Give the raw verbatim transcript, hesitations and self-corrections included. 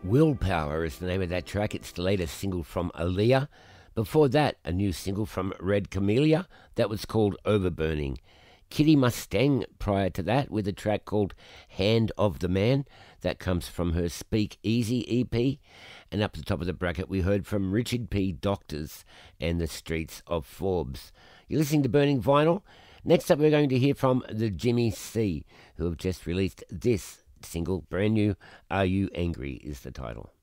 Willpower is the name of that track. It's the latest single from Aaliyah. Before that, a new single from Red Camellia that was called Overburning. Kitty Mustang prior to that with a track called Hand of the Man. That comes from her Speak Easy E P. And up the top of the bracket, we heard from Richard P. Doctors and the Streets of Forbes. You're listening to Burning Vinyl. Next up, we're going to hear from the Jimmy C, who have just released this single, brand new. Are You Angry is the title.